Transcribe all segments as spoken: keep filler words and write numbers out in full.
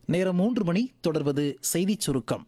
நேரம் மூன்று மணி. தொடர்வது செய்திச் சுருக்கம்.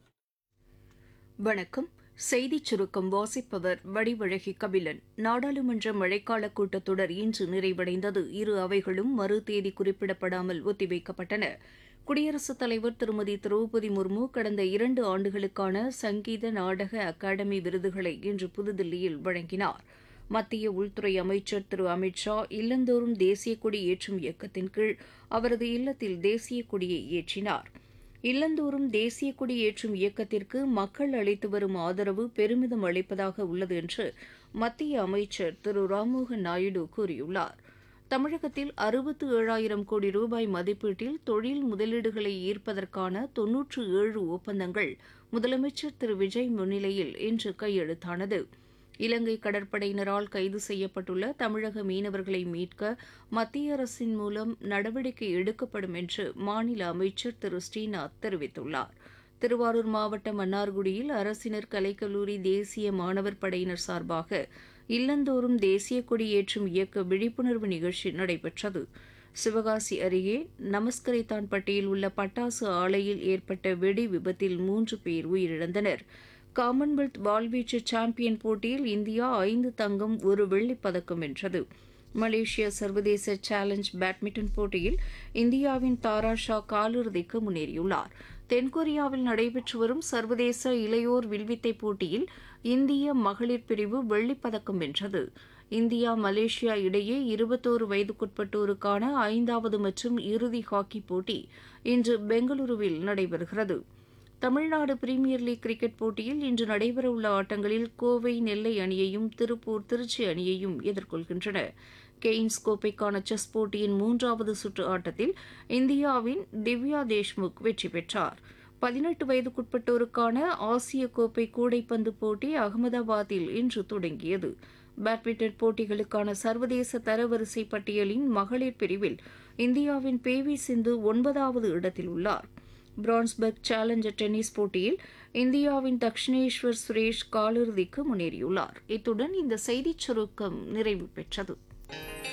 வணக்கம். செய்திச் சுருக்கம் வாசிப்பவர் வடிவழகி கபிலன். நாடாளுமன்ற மழைக்கால கூட்டத்தொடர் இன்று நிறைவடைந்தது. இரு அவைகளும் மறு தேதி குறிப்பிடப்படாமல் ஒத்திவைக்கப்பட்டன. குடியரசுத் தலைவர் திருமதி திரௌபதி முர்மு கடந்த இரண்டு ஆண்டுகளுக்கான சங்கீத நாடக அகாடமி விருதுகளை இன்று புதுதில்லியில் வழங்கினார். மத்திய உள்துறை அமைச்சர் திரு அமித் ஷா இல்லந்தோறும் தேசிய கொடி ஏற்றும் இயக்கத்தின் கீழ் அவரது இல்லத்தில் தேசிய கொடியை ஏற்றினார். இல்லந்தோறும் தேசிய கொடி ஏற்றும் இயக்கத்திற்கு மக்கள் அளித்து வரும் ஆதரவு பெருமிதம் அளிப்பதாக உள்ளது என்று மத்திய அமைச்சர் திரு ராம்மோகன் நாயுடு கூறியுள்ளார். தமிழகத்தில் அறுபத்து ஏழாயிரம் கோடி ரூபாய் மதிப்பீட்டில் தொழில் முதலீடுகளை ஈர்ப்பதற்கான தொன்னூற்று ஏழு ஒப்பந்தங்கள் முதலமைச்சர் திரு விஜய் முன்னிலையில் இன்று கையெழுத்தானது. இலங்கை கடற்படையினரால் கைது செய்யப்பட்டுள்ள தமிழக மீனவர்களை மீட்க மத்திய அரசின் மூலம் நடவடிக்கை எடுக்கப்படும் என்று மாநில அமைச்சர் திரு ஸ்ரீநாத் தெரிவித்துள்ளார். திருவாரூர் மாவட்டம் மன்னார்குடியில் அரசினர் கலைக்கல்லூரி தேசிய மாணவர் படையினர் சார்பாக இல்லந்தோறும் தேசிய கொடி ஏற்றும் இயக்க விழிப்புணர்வு நிகழ்ச்சி நடைபெற்றது. சிவகாசி அருகே நமஸ்கரைத்தான்பட்டியில் உள்ள பட்டாசு ஆலையில் ஏற்பட்ட வெடி விபத்தில் மூன்று பேர் உயிரிழந்தனர். காமன்வெல்த் வாள்வீச்சு சாம்பியன் போட்டியில் இந்தியா ஐந்து தங்கம் ஒரு வெள்ளிப் பதக்கம் வென்றது. மலேசிய சர்வதேச சேலஞ்ச் பேட்மிண்டன் போட்டியில் இந்தியாவின் தாரா ஷா காலிறுதிக்கு முன்னேறியுள்ளார். தென்கொரியாவில் நடைபெற்று வரும் சர்வதேச இளையோர் வில்வித்தை போட்டியில் இந்திய மகளிர் பிரிவு வெள்ளிப் பதக்கம் வென்றது. இந்தியா மலேசியா இடையே இருபத்தோரு வயதுக்குட்பட்டோருக்கான ஐந்தாவது மற்றும் இறுதி ஹாக்கி போட்டி இன்று பெங்களூருவில் நடைபெறுகிறது. தமிழ்நாடு பிரீமியர் லீக் கிரிக்கெட் போட்டியில் இன்று நடைபெறவுள்ள ஆட்டங்களில் கோவை நெல்லை அணியையும் திருப்பூர் திருச்சி அணியையும் எதிர்கொள்கின்றன. கெய்ன்ஸ் கோப்பைக்கான செஸ் போட்டியின் மூன்றாவது சுற்று ஆட்டத்தில் இந்தியாவின் திவ்யா தேஷ்முக் வெற்றி பெற்றார். பதினெட்டு வயதுக்குட்பட்டோருக்கான ஆசிய கோப்பை கூடைப்பந்து போட்டி அகமதாபாத்தில் இன்று தொடங்கியது. பேட்மிண்டன் போட்டிகளுக்கான சர்வதேச தரவரிசை பட்டியலின் மகளிர் பிரிவில் இந்தியாவின் பி வி சிந்து ஒன்பதாவது இடத்தில் உள்ளார். பிரான்ஸ்பர்க் சேலஞ்சர் டென்னிஸ் போட்டியில் இந்தியாவின் தக்ஷினேஸ்வர் சுரேஷ் காலிறுதிக்கு முன்னேறியுள்ளார். இத்துடன் இந்த செய்திச் சுருக்கம் நிறைவு பெற்றது.